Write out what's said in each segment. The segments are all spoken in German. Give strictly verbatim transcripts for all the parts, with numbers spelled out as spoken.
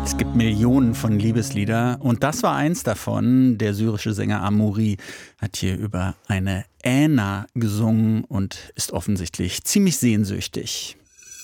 Es gibt Millionen von Liebeslieder und das war eins davon. Der syrische Sänger Amoury hat hier über eine Äna gesungen und ist offensichtlich ziemlich sehnsüchtig.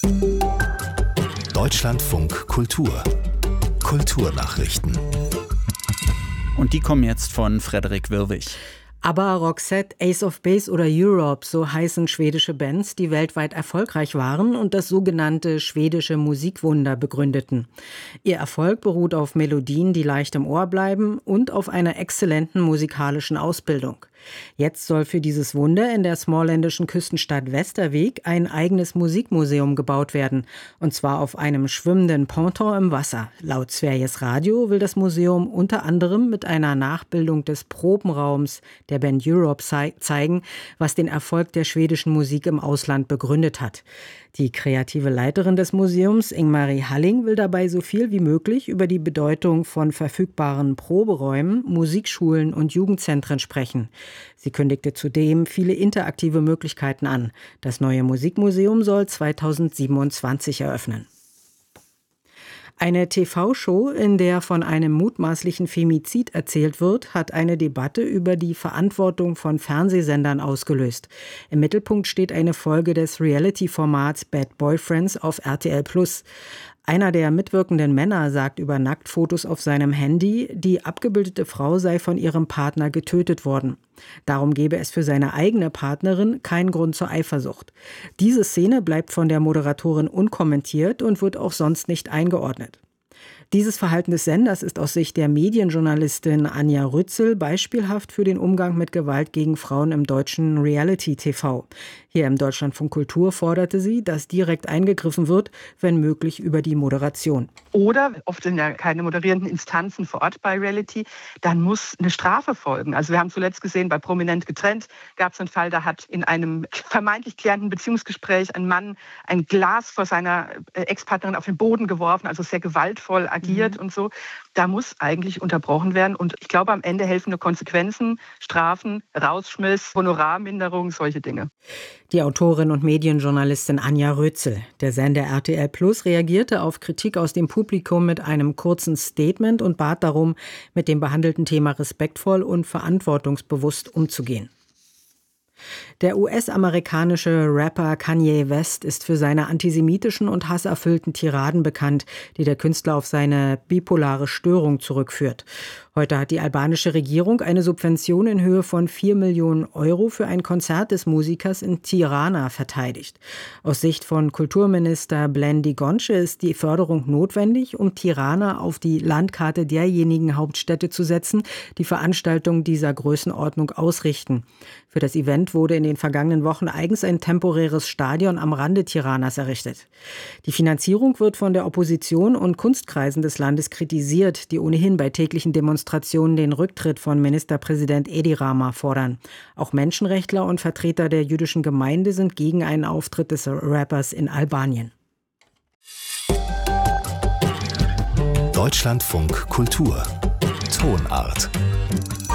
Deutschlandfunk Kultur. Kulturnachrichten. Und die kommen jetzt von Frederik Wirwig. ABBA, Roxette, Ace of Base oder Europe, so heißen schwedische Bands, die weltweit erfolgreich waren und das sogenannte schwedische Musikwunder begründeten. Ihr Erfolg beruht auf Melodien, die leicht im Ohr bleiben und auf einer exzellenten musikalischen Ausbildung. Jetzt soll für dieses Wunder in der smallländischen Küstenstadt Västervik ein eigenes Musikmuseum gebaut werden, und zwar auf einem schwimmenden Ponton im Wasser. Laut Sveriges Radio will das Museum unter anderem mit einer Nachbildung des Probenraums der Band Europe zeigen, was den Erfolg der schwedischen Musik im Ausland begründet hat. Die kreative Leiterin des Museums, Ingmarie Halling, will dabei so viel wie möglich über die Bedeutung von verfügbaren Proberäumen, Musikschulen und Jugendzentren sprechen. Sie kündigte zudem viele interaktive Möglichkeiten an. Das neue Musikmuseum soll zweitausendsiebenundzwanzig eröffnen. Eine T V-Show, in der von einem mutmaßlichen Femizid erzählt wird, hat eine Debatte über die Verantwortung von Fernsehsendern ausgelöst. Im Mittelpunkt steht eine Folge des Reality-Formats Bad Boyfriends auf R T L Plus. Einer der mitwirkenden Männer sagt über Nacktfotos auf seinem Handy, die abgebildete Frau sei von ihrem Partner getötet worden. Darum gebe es für seine eigene Partnerin keinen Grund zur Eifersucht. Diese Szene bleibt von der Moderatorin unkommentiert und wird auch sonst nicht eingeordnet. Dieses Verhalten des Senders ist aus Sicht der Medienjournalistin Anja Rützel beispielhaft für den Umgang mit Gewalt gegen Frauen im deutschen Reality-T V. Hier im Deutschlandfunk Kultur forderte sie, dass direkt eingegriffen wird, wenn möglich über die Moderation. Oder, oft sind ja keine moderierenden Instanzen vor Ort bei Reality, dann muss eine Strafe folgen. Also wir haben zuletzt gesehen, bei Prominent getrennt gab es einen Fall, da hat in einem vermeintlich klärenden Beziehungsgespräch ein Mann ein Glas vor seiner Ex-Partnerin auf den Boden geworfen, also sehr gewaltvoll agiert mhm. und so. Da muss eigentlich unterbrochen werden. Und ich glaube, am Ende helfen nur Konsequenzen, Strafen, Rausschmiss, Honorarminderung, solche Dinge. Die Autorin und Medienjournalistin Anja Rützel. Der Sender R T L Plus reagierte auf Kritik aus dem Publikum mit einem kurzen Statement und bat darum, mit dem behandelten Thema respektvoll und verantwortungsbewusst umzugehen. Der U S-amerikanische Rapper Kanye West ist für seine antisemitischen und hasserfüllten Tiraden bekannt, die der Künstler auf seine bipolare Störung zurückführt. Heute hat die albanische Regierung eine Subvention in Höhe von vier Millionen Euro für ein Konzert des Musikers in Tirana verteidigt. Aus Sicht von Kulturminister Blendi Gonce ist die Förderung notwendig, um Tirana auf die Landkarte derjenigen Hauptstädte zu setzen, die Veranstaltungen dieser Größenordnung ausrichten. Für das Event wurde in den vergangenen Wochen eigens ein temporäres Stadion am Rande Tiranas errichtet. Die Finanzierung wird von der Opposition und Kunstkreisen des Landes kritisiert, die ohnehin bei täglichen Demonstrationen den Rücktritt von Ministerpräsident Edi Rama fordern. Auch Menschenrechtler und Vertreter der jüdischen Gemeinde sind gegen einen Auftritt des Rappers in Albanien. Deutschlandfunk Kultur. Tonart.